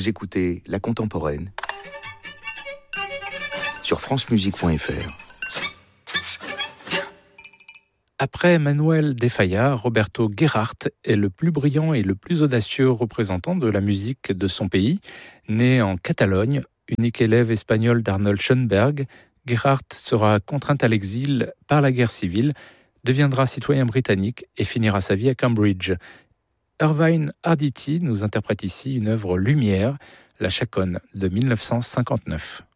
Vous écoutez La Contemporaine sur francemusique.fr. Après Manuel de Falla, Roberto Gerhardt est le plus brillant et le plus audacieux représentant de la musique de son pays. Né en Catalogne, unique élève espagnol d'Arnold Schoenberg, Gerhardt sera contraint à l'exil par la guerre civile, deviendra citoyen britannique et finira sa vie à Cambridge. Irvine Arditi nous interprète ici une œuvre lumière, La Chaconne de 1959.